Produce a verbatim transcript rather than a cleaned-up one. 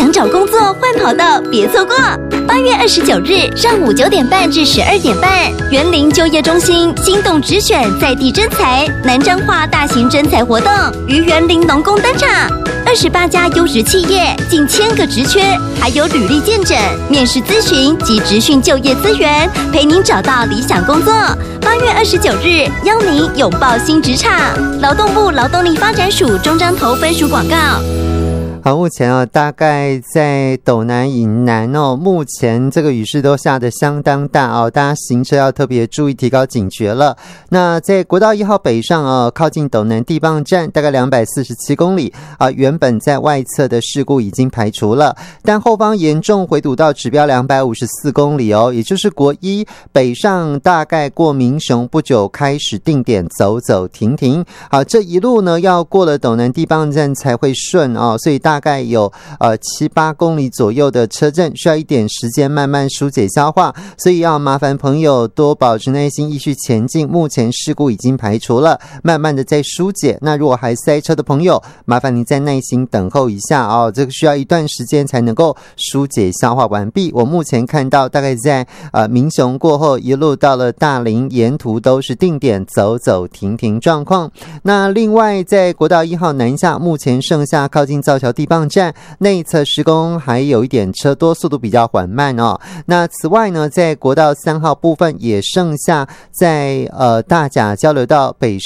想找工作换跑道，别错过。八月二十九日上午九点半至十二点半，园林就业中心心动直选在地征才南彰化大型征才活动于园林农工登场。二十八家优质企业，近千个职缺，还有履历见证、面试咨询及职训就业资源，陪您找到理想工作。八月二十九日，邀您拥抱新职场。劳动部劳动力发展署中彰投分署广告。 好，目前啊，大概在斗南以南哦，目前这个雨势都下得相当大哦，大家行车要特别注意，提高警觉了。那在国道一号北上哦，靠近斗南地磅站，大概两百四十七公里啊，原本在外侧的事故已经排除了，但后方严重回堵到指标两百五十四公里哦，也就是国一北上，大概过民雄不久开始定点走走停停。好，这一路呢要过了斗南地磅站才会顺哦，所以大大概有呃七八公里左右的车阵，需要一点时间慢慢疏解消化，所以要麻烦朋友多保持耐心，继续前进。目前事故已经排除了，慢慢的在疏解。那如果还塞车的朋友，麻烦您再耐心等候一下哦，这个需要一段时间才能够疏解消化完毕。我目前看到大概在呃民雄过后一路到了大林，沿途都是定点走走停停状况。那另外在国道一号南下，目前剩下靠近造桥地磅站内侧施工还有一点车多，速度比较缓慢哦。那此外呢，在国道三号部分也剩下在呃大甲交流道北